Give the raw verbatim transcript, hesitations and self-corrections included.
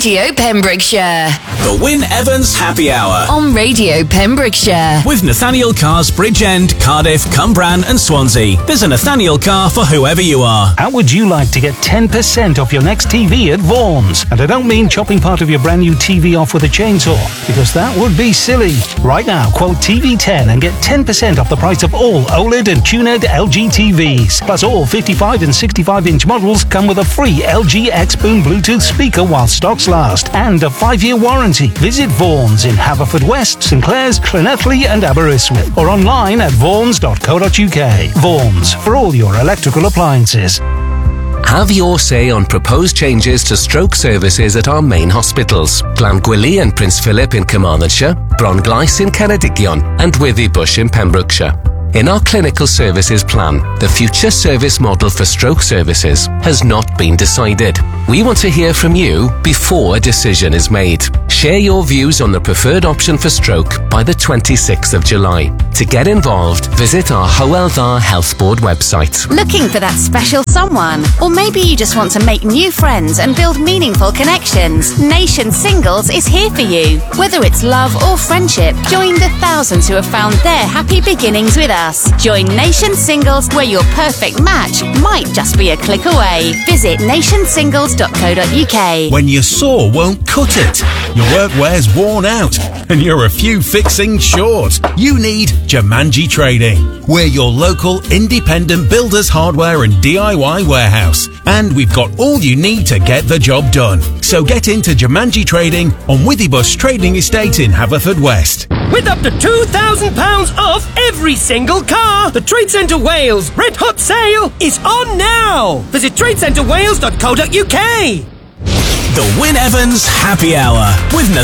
Radio Pembrokeshire. The Wyn Evans Happy Hour on Radio Pembrokeshire. With Nathaniel Cars Bridgend, Cardiff, Cumbran and Swansea. There's a Nathaniel car for whoever you are. How would you like to get ten percent off your next T V at Vaughan's? And I don't mean chopping part of your brand new T V off with a chainsaw, because that would be silly. Right now, quote T V ten and get ten percent off the price of all OLED and TUNED L G T Vs. Plus all fifty-five and sixty-five inch models come with a free L G X-Boom Bluetooth speaker while stocks last, and a five-year warranty. Visit Vaughan's in Haverfordwest, St Clears, Llanelli and Aberystwyth, or online at vaughans dot co dot uk. Vaughan's, for all your electrical appliances. Have your say on proposed changes to stroke services at our main hospitals: Glangwili and Prince Philip in Carmarthenshire, Bronglais in Ceredigion and Withybush in Pembrokeshire. In our clinical services plan, the future service model for stroke services has not been decided. We want to hear from you before a decision is made. Share your views on the preferred option for stroke by the twenty-sixth of July. To get involved, visit our Hywel Dda Health Board website. Looking for that special someone? Or maybe you just want to make new friends and build meaningful connections? Nation Singles is here for you. Whether it's love or friendship, join the thousands who have found their happy beginnings with us. Join Nation Singles, where your perfect match might just be a click away. Visit nation singles dot co dot uk. When your saw won't cut it, your workwear's worn out, and you're a few fixings short, you need Jumanji Trading. We're your local independent builders hardware and D I Y warehouse, and we've got all you need to get the job done. So get into Jumanji Trading on Withybush Trading Estate in Haverfordwest. With up to two thousand pounds off every single car, the Trade Centre Wales Red Hot Sale is on now. Visit trade centre wales dot co dot uk. The Wyn Evans Happy Hour with Nathaniel